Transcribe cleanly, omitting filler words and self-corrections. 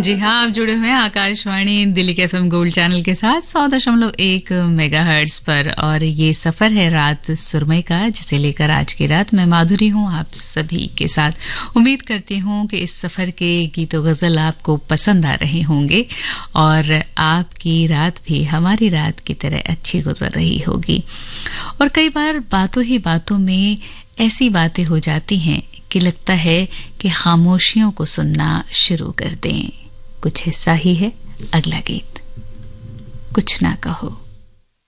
जी हाँ, आप जुड़े हुए हैं आकाशवाणी दिल्ली के एफएम गोल्ड चैनल के साथ 100.1 मेगाहर्ट्ज पर। और ये सफर है रात सुरमई का, जिसे लेकर आज की रात मैं माधुरी हूँ आप सभी के साथ। उम्मीद करती हूँ कि इस सफर के गीतो गजल आपको पसंद आ रहे होंगे और आपकी रात भी हमारी रात की तरह अच्छी गुजर रही होगी। और कई बार बातों ही बातों में ऐसी बातें हो जाती हैं कि लगता है कि खामोशियों को सुनना शुरू कर दें। कुछ हिस्सा ही है अगला गीत, कुछ ना कहो।